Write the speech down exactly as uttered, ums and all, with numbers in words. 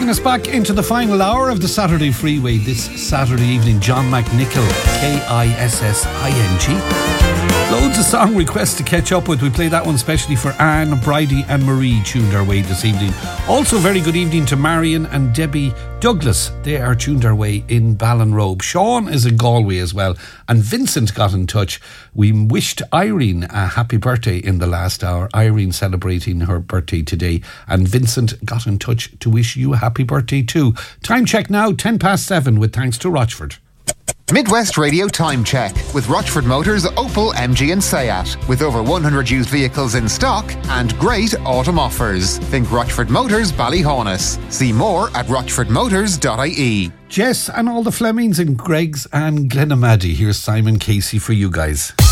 Taking us back into the final hour of the Saturday Freeway this Saturday evening, John McNichol, K I S S I N G. Loads of song requests to catch up with. We played that one especially for Anne, Bridie and Marie tuned our way this evening. Also very good evening to Marion and Debbie Douglas. They are tuned our way in Ballinrobe. Sean is in Galway as well. And Vincent got in touch. We wished Irene a happy birthday in the last hour. Irene celebrating her birthday today. And Vincent got in touch to wish you a happy birthday too. Time check now, ten past seven with thanks to Rochford. Midwest Radio Time Check with Rochford Motors, Opel, M G and Seat. With over one hundred used vehicles in stock and great autumn offers. Think Rochford Motors, Ballyhaunis. See more at rochford motors dot I E. Jess and all the Flemings and Greggs and Glenamaddy. Here's Simon Casey for you guys.